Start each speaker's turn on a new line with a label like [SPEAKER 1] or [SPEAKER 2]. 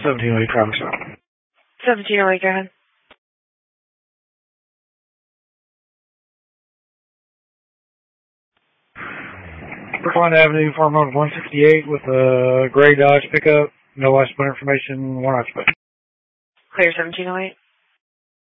[SPEAKER 1] 1708 traffic stop.
[SPEAKER 2] 1708, go ahead.
[SPEAKER 1] Brookline Avenue, farm road 168 with a gray Dodge pickup. No license plate information, one occupant.
[SPEAKER 2] Clear 1708.